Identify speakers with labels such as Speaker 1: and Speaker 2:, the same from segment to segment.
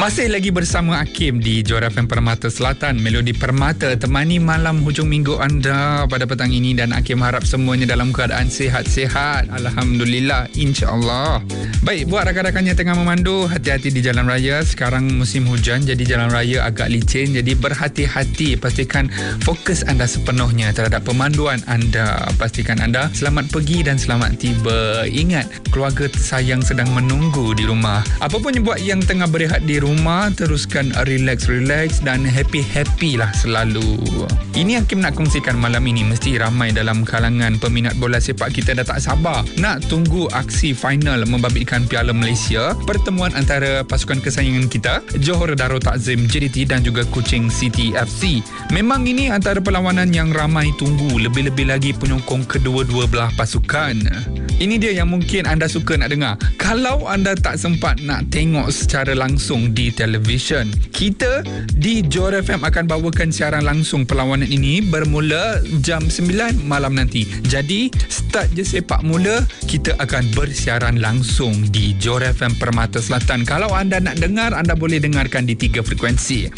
Speaker 1: Masih lagi bersama Hakim di Johor FM Permata Selatan, Melodi Permata temani malam hujung minggu anda pada petang ini, dan Hakim harap semuanya dalam keadaan sihat-sihat. Alhamdulillah, insya-Allah. Baik, buat rakan-rakan yang tengah memandu, hati-hati di jalan raya. Sekarang musim hujan, jadi jalan raya agak licin, jadi berhati-hati. Pastikan fokus anda sepenuhnya terhadap pemanduan anda. Pastikan anda selamat pergi dan selamat tiba. Ingat, keluarga tersayang sedang menunggu di rumah. Apapun yang buat yang tengah berehat di rumah, teruskan relax dan happy lah selalu. Ini Hakim nak kongsikan malam ini. Mesti ramai dalam kalangan peminat bola sepak kita dah tak sabar nak tunggu aksi final membabitkan Piala Malaysia, pertemuan antara pasukan kesayangan kita, Johor Darul Takzim JDT dan juga Kuching City FC. Memang ini antara perlawanan yang ramai tunggu, lebih-lebih lagi penyokong kedua-dua belah pasukan. Ini dia yang mungkin anda suka nak dengar. Kalau anda tak sempat nak tengok secara langsung di televisyen, kita di Johor FM akan bawakan siaran langsung perlawanan ini bermula jam 9 malam nanti. Jadi start je sepak mula, kita akan bersiaran langsung di Johor FM Permata Selatan. Kalau anda nak dengar, anda boleh dengarkan di 3 frekuensi,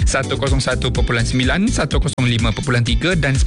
Speaker 1: 101.9, 105.3 dan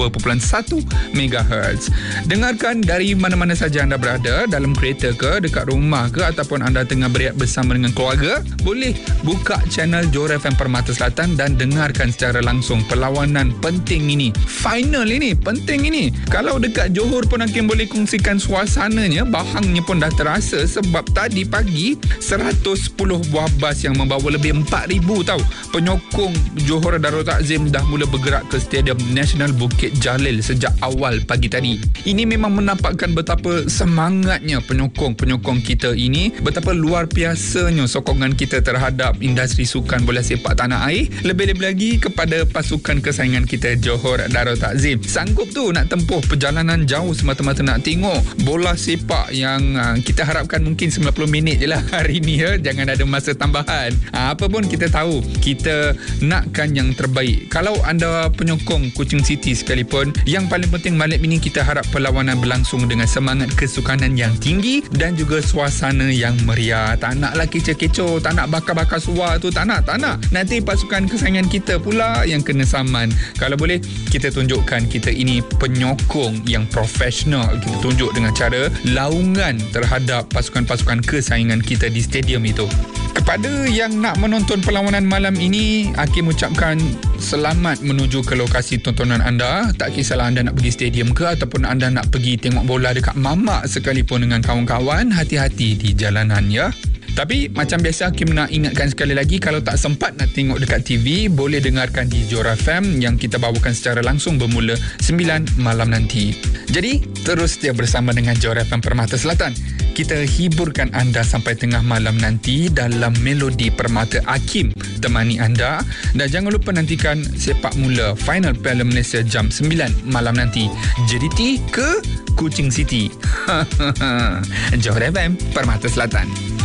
Speaker 1: 92.1 MHz. Dengarkan dari mana-mana saja anda berada, dalam kereta ke, dekat rumah ke, ataupun anda tengah berehat bersama dengan keluarga, boleh buka channel Johor FM Permata Selatan dan dengarkan secara langsung perlawanan penting ini. Final ini, penting ini. Kalau dekat Johor pun Hakim boleh kongsikan suasananya, bahangnya pun dah terasa sebab tadi pagi 110 buah bas yang membawa lebih 4,000 tahu penyokong Johor Darul Takzim dah mula bergerak ke Stadium Nasional Bukit Jalil sejak awal pagi tadi. Ini memang menampakkan betapa semangatnya penyokong-penyokong kita ini, betapa luar biasanya sokongan kita terhadap industri sukan bola sepak tanah air, lebih-lebih lagi kepada pasukan kesayangan kita Johor Darul Takzim. Sanggup tu nak tempuh perjalanan jauh semata-mata nak tengok bola sepak yang kita harapkan mungkin 90 minit je lah hari ni ya. Jangan ada masa tambahan. Apa pun kita tahu, kita nakkan yang terbaik. Kalau anda penyokong Kuching City sekalipun, yang paling penting malam ini kita harap perlawanan berlangsung dengan semangat kesukanan yang tinggi dan juga suasana yang meriah. Tak naklah kecoh-kecoh, tak nak bakar-bakar suar tu, tak nak. Nanti pasukan kesayangan kita pula yang kena saman. Kalau boleh, kita tunjukkan kita ini penyokong yang profesional. Kita tunjuk dengan cara laungan terhadap pasukan-pasukan kesayangan kita di stadium itu. Kepada yang nak menonton perlawanan malam ini, Hakim ucapkan selamat menuju ke lokasi tontonan anda. Tak kisahlah anda nak pergi stadium ke ataupun anda nak pergi tengok bola dekat mamak sekalipun dengan kawan-kawan, hati-hati di jalanan ya. Tapi macam biasa, Hakim nak ingatkan sekali lagi, kalau tak sempat nak tengok dekat TV, boleh dengarkan di Johor FM yang kita bawakan secara langsung bermula 9 malam nanti. Jadi terus dia bersama dengan Johor FM Permata Selatan. Kita hiburkan anda sampai tengah malam nanti dalam Melodi Permata. Hakim temani anda, dan jangan lupa nantikan sepak mula final Piala Malaysia jam 9 malam nanti, JDT ke Kuching City. Johor FM Permata Selatan.